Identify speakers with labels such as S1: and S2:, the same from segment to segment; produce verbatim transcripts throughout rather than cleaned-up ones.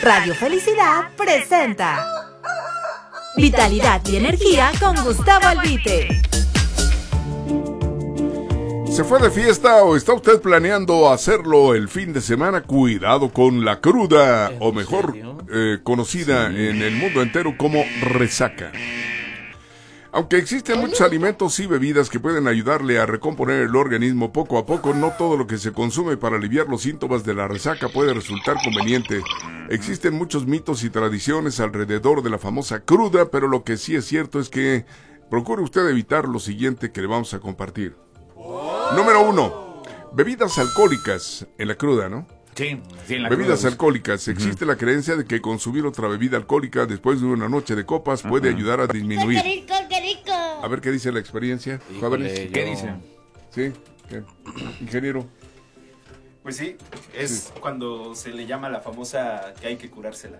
S1: Radio Felicidad presenta Vitalidad y Energía con Gustavo Albite.
S2: ¿Se fue de fiesta o está usted planeando hacerlo el fin de semana? Cuidado con la cruda, o mejor eh, conocida sí. en el mundo entero como resaca. Aunque existen muchos alimentos y bebidas que pueden ayudarle a recomponer el organismo poco a poco, no todo lo que se consume para aliviar los síntomas de la resaca puede resultar conveniente. Existen muchos mitos y tradiciones alrededor de la famosa cruda, pero lo que sí es cierto es que procure usted evitar lo siguiente que le vamos a compartir. Número uno, bebidas alcohólicas en la cruda, ¿no?
S3: Sí, sí, en la
S2: bebidas
S3: cruda.
S2: alcohólicas. Existe uh-huh. la creencia de que consumir otra bebida alcohólica después de una noche de copas uh-huh. puede ayudar a disminuir.
S4: ¡Qué rico, qué rico!
S2: A ver qué dice la experiencia,
S3: Híjole,
S2: jóvenes.
S3: ¿Qué dice?
S2: Sí, ¿qué? Ingeniero.
S5: Pues sí, es
S2: Sí.
S5: cuando se le llama la famosa que hay que curársela.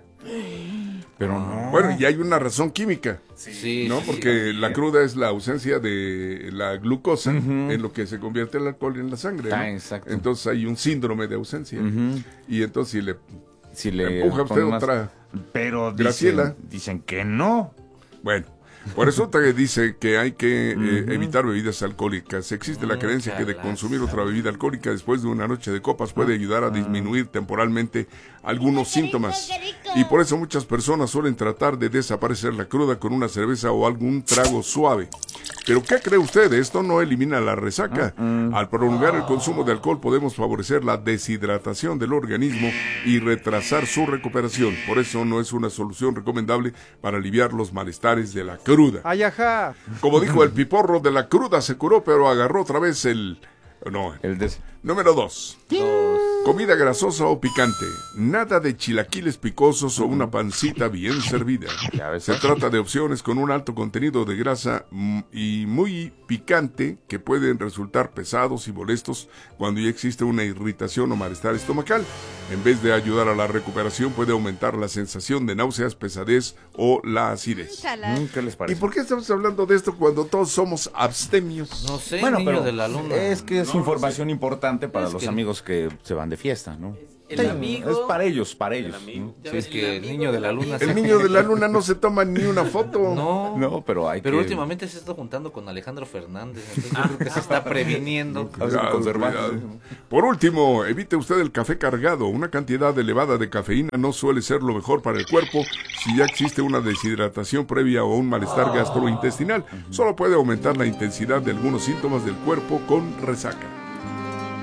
S3: Pero no.
S2: Bueno, y hay una razón química,
S5: Sí,
S3: Sí,
S2: ¿no?
S3: sí,
S2: Porque
S5: sí.
S2: la cruda es la ausencia de la glucosa
S3: Ujú.
S2: en lo que se convierte el alcohol en la sangre, ¿no?
S3: Ah, exacto.
S2: Entonces hay un síndrome de ausencia.
S3: Ujú.
S2: Y entonces si le
S3: Si le
S2: empuja usted
S3: ponen más-
S2: otra...
S3: Pero dicen,
S2: Graciela.
S3: dicen que no.
S2: Bueno, por eso te dice que hay que eh,
S3: Ujú.
S2: evitar bebidas alcohólicas. Existe la
S3: Mm,
S2: creencia que de
S3: calas.
S2: consumir otra bebida alcohólica después de una noche de copas puede ayudar a disminuir temporalmente algunos
S4: Qué rico,
S2: síntomas.
S4: qué rico.
S2: Y por eso muchas personas suelen tratar de desaparecer la cruda con una cerveza o algún trago suave. Pero ¿qué cree usted? Esto no elimina la resaca. Al prolongar el consumo de alcohol podemos favorecer la deshidratación del organismo y retrasar su recuperación. Por eso no es una solución recomendable para aliviar los malestares de la cruda.
S6: ¡Ay, ajá!
S2: Como dijo el piporro, de la cruda se curó, pero agarró otra vez el... No,
S3: El des...
S2: número dos. Comida grasosa o picante. Nada de chilaquiles picosos o una pancita bien servida.
S3: Ya ves,
S2: Se
S3: ¿eh?
S2: trata de opciones con un alto contenido de grasa mm, y muy picante que pueden resultar pesados y molestos cuando ya existe una irritación o malestar estomacal. En vez de ayudar a la recuperación puede aumentar la sensación de náuseas, pesadez o la acidez.
S3: Mm, ¿Qué les
S2: ¿Y
S3: parece?
S2: por qué estamos hablando de esto cuando todos somos abstemios?
S7: No sé,
S3: Bueno,
S7: niño
S3: pero
S7: de la luna.
S3: es que es
S5: No,
S3: información importante para
S7: Es
S3: los
S7: que-
S3: amigos que se van de fiesta, ¿no?
S7: El
S3: Sí,
S7: amigo-
S3: Es para ellos, para ellos.
S5: amigo.
S7: Ya ves que el niño de la luna...
S2: El
S7: se-
S2: niño de la luna no se toma ni una foto.
S7: No,
S3: No, pero hay
S7: pero
S3: que...
S7: últimamente se está juntando con Alejandro Fernández. Entonces yo creo que se está previniendo.
S3: A veces
S2: Cuidado,
S3: conservantes,
S2: cuidado.
S3: ¿no?
S2: Por último, evite usted el café cargado. Una cantidad elevada de cafeína no suele ser lo mejor para el cuerpo si ya existe una deshidratación previa o un malestar gastrointestinal. Solo puede aumentar la intensidad de algunos síntomas del cuerpo con resaca.